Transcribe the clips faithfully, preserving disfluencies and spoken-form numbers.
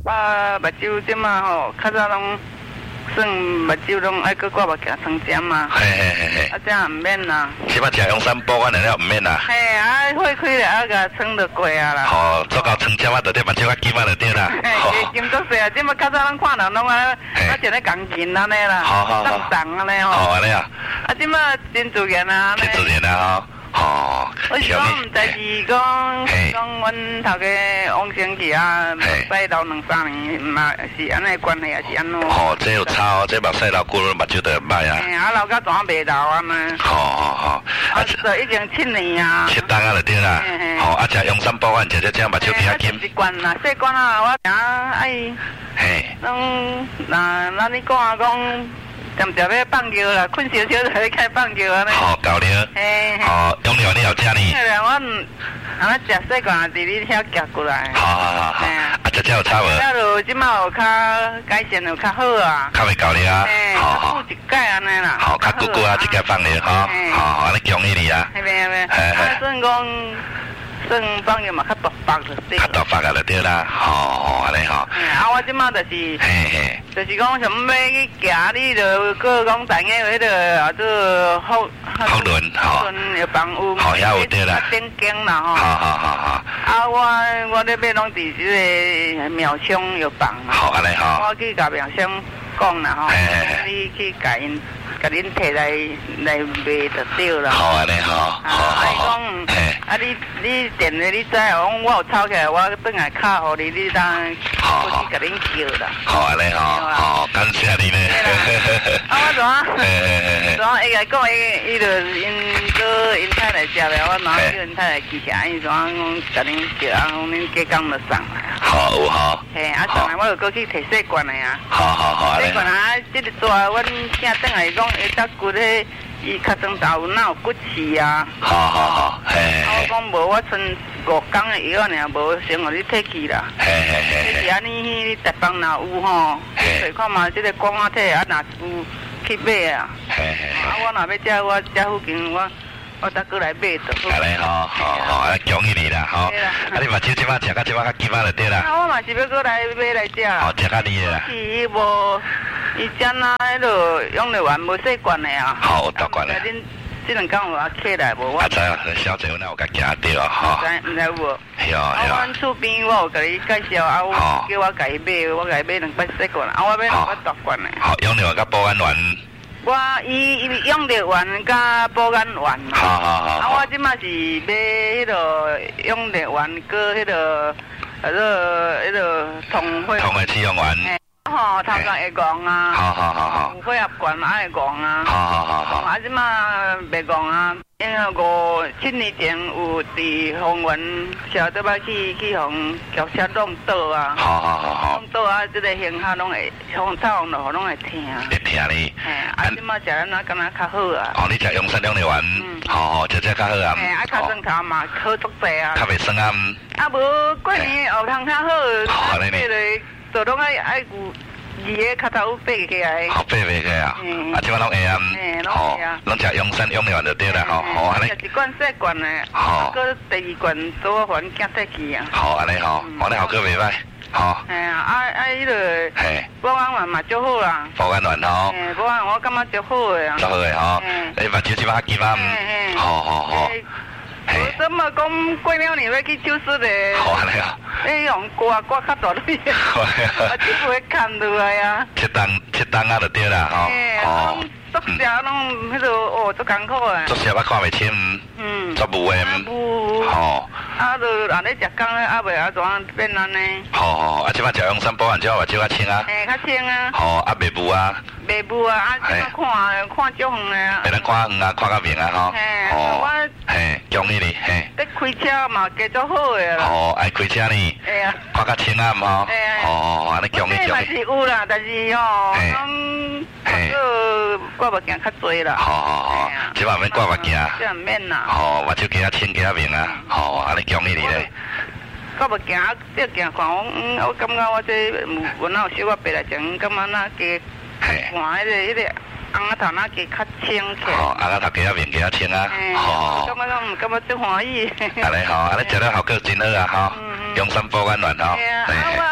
啊，目睭即嘛吼，较早拢算目睭拢爱搁挂目镜双针嘛。 嘿嘿嘿嘿。 啊，这样唔免啦。 即摆食用三保肝了，唔免啦。 嘿，啊，会开了啊，甲撑就过啊啦。 吼，做到床针啊，就得目睭啊金啊就对啦。 嘿，金足细啊，即嘛较早咱看人拢啊，啊像咧钢琴安尼啦，当当安尼吼。 好安尼啊。 啊，即嘛真自然啊。 真自然啊吼。哦， 我是讲毋知是讲讲阮头家王生去啊，洗头两三年嘛是安尼关系，还是安怎？ 哦，这有差哦，这目洗头久了目睭就歹啊。 嘿，啊老甲全白头啊嘛。 好好好。 啊，就已经七年啊。 七档啊就对啦。吼，啊食养生保肝，食这这目睭比较金。 习惯啦，习惯啦，我啊爱。 嘿。 拢那那你讲啊讲。常常要放球啦，困少少就去开放球安尼。 好，够了。嘿。哦，养了你有食呢？ 嘿啦，我安尼食习惯，伫你遐夹过来。 好好好好。啊，食这有差无？ 啊，就即马有较改善，有较好啊。 较袂够了啊。 好好。一届安尼啦。 好，较久久啊，一届放了哈。好好，安尼恭喜你啊。 嘿咩嘿咩。啊，算讲。算放药嘛，较大包就对。较大包啊，就对啦，吼，安尼吼。 啊，我即马就是，嘿嘿，就是讲什么要去行，你就个讲知影迄个啊，做福福轮，吼， 福轮有房屋， 好遐有对啦， 点经啦吼。 好好好好。 啊，我我咧要拢伫即个庙乡有房嘛。好， 安尼吼。 我去甲庙乡讲啦吼，你去甲因。甲恁摕来来卖就对啦。好安尼吼。 啊，你讲，啊你你电的你知讲我有抄起来，我转来卡互你，你当过去甲恁叫啦。好安尼吼，好感谢你呢。 啊，我怎啊？怎啊？伊来讲伊伊就因哥因太太食了，我哪叫因太太记起来，伊怎讲甲恁叫，啊，讲恁家工就上来。好有吼。嘿，啊上来我就过去摕细罐的啊。好好好。细罐啊，即个大阮正转来讲。伊搭骨咧，伊较长头有哪有骨刺啊？好好好，嘿。啊，我讲无，我剩五工的药尔，无先互你摕去啦。嘿嘿嘿。你是安尼，你台北若有吼，你看嘛，即个广啊体啊，若有去买啊。嘿嘿。啊，我若要食，我遮附近我我再过来买就好。安尼吼，好好，啊，恭喜你啦，吼。啊，你目睭即摆食到即摆较金啊就对啦。啊，我嘛是要过来买来食。哦，食较厉啦。是无。伊只那迄落养乐园无细罐的啊，好有大罐的。恁即两工有啊起来无？我知啊，小姐有哪有甲行到啊？吼，知唔知有无？系啊系啊。啊，阮厝边我有甲你介绍啊，我叫我甲伊买，我甲伊买两百细罐，啊，我买两百大罐的。好，养乐园甲保安园。我伊伊养乐园甲保安园。好好好。啊，我即马是买迄落养乐园搁迄落，迄落迄落同会。同会饲养园。吼，头壳会戆啊，好好好好，有血压悬嘛会戆啊，好好好好，啊即马袂戆啊，因为五七年前有伫丰原小倒摆去去互轿车弄倒啊，好好好好，弄倒啊，即个胸下拢会，风插风落拢会疼，会疼哩，嘿，啊即马食咱啊敢若较好啊，哦，你食养生养乐园，好好，食食较好啊，嘿，啊较酸头嘛好足济啊，较袂酸啊，啊无过年后通较好，好安尼呢。都拢爱爱有二个脚头爬起来，好爬爬起啊！啊，即摆拢会啊，吼，拢食养生养乐园就对啦，吼，好安尼。一罐细罐的，好，搁第二罐做还囝带去啊。好安尼吼，安尼效果袂歹，吼。嘿啊，啊啊，迄个，嘿，保安园嘛足好啦。保安园吼，嘿，保安我感觉足好的啊。足好的吼，你目睭即摆金啊，好好好。我怎么讲过了年要去手术嘞？好安尼啊！你用刮刮较大力，我只会看落来啊。七档七档啊，就对啦，吼。哦。做事拢迄个哦，足艰苦诶。做事我看袂清，嗯，做无诶，无。吼。啊，就安尼食工咧，啊袂啊怎变安尼？吼吼，啊即摆食养生保健之后，目睭较清啊。嘿，较清啊。吼，啊袂雾啊。袂雾啊，啊即摆看看足远诶啊。会当看远啊，看较明啊，吼。嘿，我嘿，恭喜你，嘿。你开车嘛，加足好诶啦。吼，爱开车呢。哎呀。看较清暗吼。哎呀。吼，安尼恭喜恭喜。嘛是有啦，但是吼，讲嘿。挂目镜较多啦，好好好，即摆免挂目镜，即唔免啦，吼，目睭加较清加较明啊，吼，安尼恭喜你咧。挂目镜啊，这镜看我，我感觉我这我哪有小可白来讲，感觉那加看迄个迄个红头那加较清起。哦，红头加较明加较清啊，吼。感觉拢感觉真欢喜。安尼吼，安尼食了效果真好啊，吼，养生保肝丸吼。系啊，我。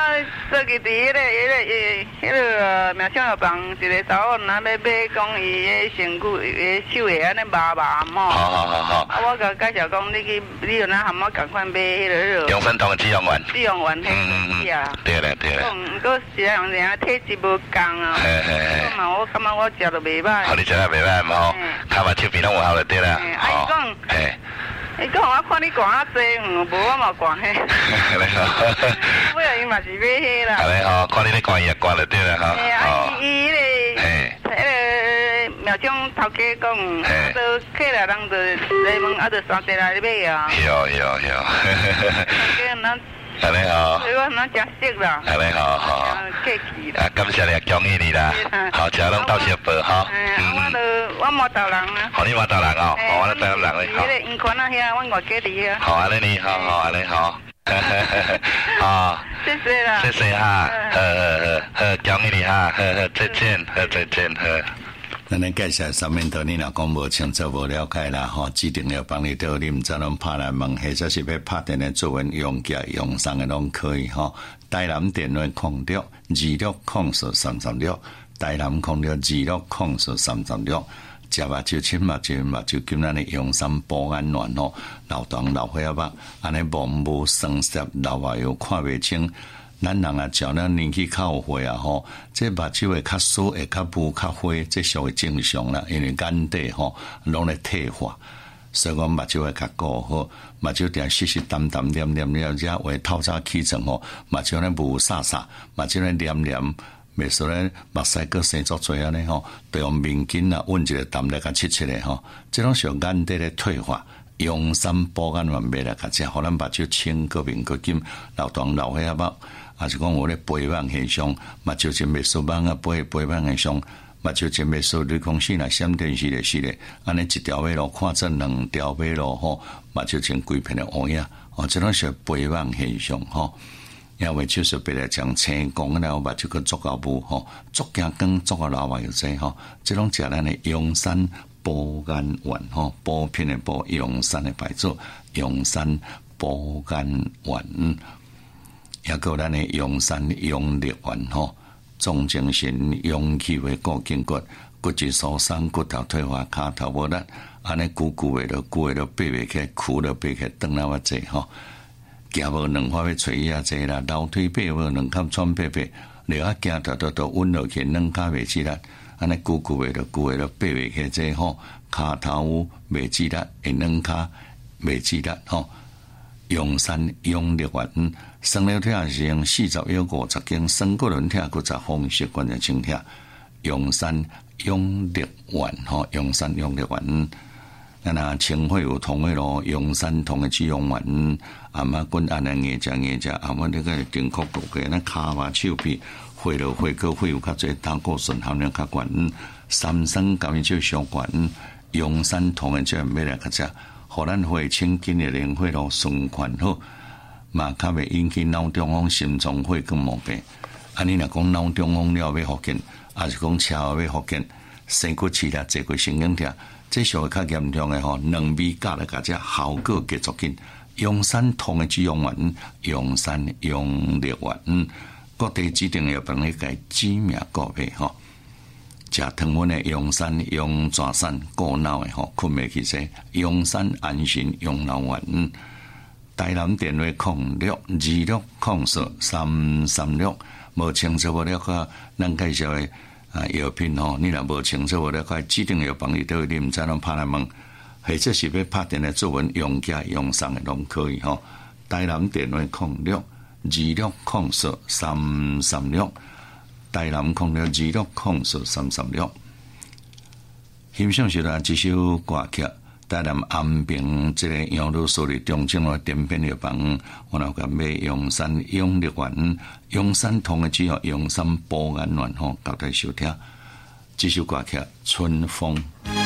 说起伫迄个、迄个、迄个苗乡药房一个查某，若要买讲伊个身躯、伊手会安尼麻麻吼。 好好好好。 啊，我甲介绍讲，你去，你有哪含我赶快买迄个迄个。 永生堂的止痒丸。 止痒丸，嗯嗯啊。 对咧对咧。 嗯，过是啊，人啊体质无共啊。嘿嘿嘿。我嘛，我感觉我食都袂歹。 好，你食得袂歹嘛吼，骹嘛手臂拢有效就对啦。 啊，伊讲。嘿。伊讲我看你逛啊济，嗯，无我嘛逛迄。你好。我呀，伊嘛是买迄啦。 安尼吼，看你咧逛伊也逛就对啦吼。 嘿，啊，伊伊迄个，迄个苗乡头家讲，都客来人就来问，啊，就山地来买啊。 有有有。 头家咱。安尼吼。所以我咱真熟啦。 安尼吼吼。 客气啦。 啊，感谢你，恭喜你啦。好，吃拢到小报哈。 嗯。我都我毛豆人啊。 哦，你毛豆人哦，哦，我咧台南人咧。 迄个银宽啊遐，阮外家伫遐。 好，安尼你好好安尼好。好。 谢谢啦。 谢谢哈。呵呵呵呵，恭喜你哈，呵呵，再见，呵再见，呵。 咱咧介绍上面头，你若讲无清楚、无了解啦，吼，指定要帮你到，你毋知拢拍来问，或者是要拍电话做文用价用上的拢可以吼。台南电话空六二六空数三三六，台南空六二六空数三三六。食目睭、亲目睭、目睭金咱的用心保安暖吼，老当老岁仔目，安尼模无酸涩，老话又看袂清。咱人啊，照咱年纪较有岁啊吼，这目睭会较疏，会较雾较灰，这属于正常啦。因为眼底吼拢咧退化，所以讲目睭会较顾好，目睭定湿湿淡淡黏黏了，只会透早起床吼，目睭咧雾煞煞，目睭咧黏黏。袂说咧，目屎个生作做安尼吼，就用面巾啊，温一个淡来甲切切咧吼，即种属眼底咧退化，用心保眼丸买来甲食，互咱目睭清个面个金，老当老岁仔目，也是讲我咧肥胖现象，目睭真袂说网啊，肥肥胖现象，目睭真袂说你讲死啦，闪电是咧是咧，安尼一条马路看成两条马路吼，目睭真规片的乌影，哦，即种属肥胖现象吼。因为就是别来讲青光了，目睭个足够无吼，足惊光足个老话又济吼，即种食咱的永山保眼丸吼，补品的补永山的牌子，永山保眼丸，也个咱的永山永力丸吼，重精神、勇气为固筋骨，骨质疏松、骨头退化、骹头无力，安尼久久的都久的都爬袂起，苦了爬起，长那么济吼。行无两块要吹啊济啦，楼梯爬无两脚喘爬爬，你啊行着着着稳落去，两脚袂起力，安尼久久诶着久诶着爬袂起济吼，骹头袂起力，会两脚袂起力吼。用山用力丸，生了疼是用四十有五十斤，生个人疼佫十风湿关节症疼。用山用力丸吼，用山用力丸。咱若清血有通诶咯，用山通诶止痒丸，阿妈滚安尼硬食硬食，阿妈那个顶壳骨嘅，咱骹嘛手臂血落血个血有较侪，胆固醇含量较悬，三酸甘油就上悬，用山通诶这买来较食，互咱血清紧诶灵血咯循环好，嘛较袂引起脑中风、心脏血管毛病。安尼若讲脑中风了要复健，还是讲车祸要复健，生骨刺啦、坐过神经痛。这属于较严重的吼，两味加来甲只效果继续紧。用山通的止痒丸，用山用力丸，各地指定要帮你改知名国配吼。食汤温的用山用蛇山过脑的吼，困袂起势。用山安心用脑丸。台南电话空六二六空四三三六，无清楚无了解，咱介绍的。啊，药品吼，你若无清楚，我了解指定药房里头，你毋知拢拍来问，或者是要拍电来做文用价用上的拢可以吼。台南电话空六二六空四三三六，台南空六二六空四三三六。欣赏是咱一首歌曲。台南安平这个杨路所里中正的点片药房，我那个买永山永力丸、永山通的只要永山保安丸吼，交代收听。这首歌曲《春风》。